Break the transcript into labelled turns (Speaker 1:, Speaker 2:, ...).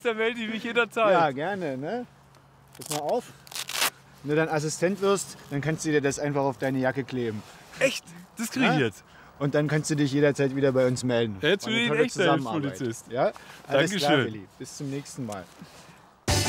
Speaker 1: Da melde ich mich jederzeit.
Speaker 2: Ja, gerne, ne? Pass mal auf. Wenn du dann Assistent wirst, dann kannst du dir das einfach auf deine Jacke kleben.
Speaker 1: Echt? Das kriege ich
Speaker 2: Ja?
Speaker 1: jetzt.
Speaker 2: Und dann kannst du dich jederzeit wieder bei uns melden.
Speaker 1: Jetzt
Speaker 2: War eine
Speaker 1: bin ich ein
Speaker 2: tolle
Speaker 1: echter
Speaker 2: Zusammenarbeit.
Speaker 1: Hilfspolizist.
Speaker 2: Ja? Alles klar,
Speaker 1: Dankeschön.
Speaker 2: Willi. Bis zum nächsten Mal.